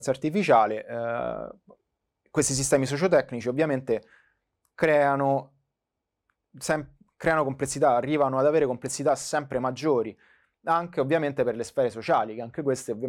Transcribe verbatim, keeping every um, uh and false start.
artificiale, eh, questi sistemi sociotecnici ovviamente creano, sem- creano complessità, arrivano ad avere complessità sempre maggiori, anche ovviamente per le sfere sociali, che anche queste ovviamente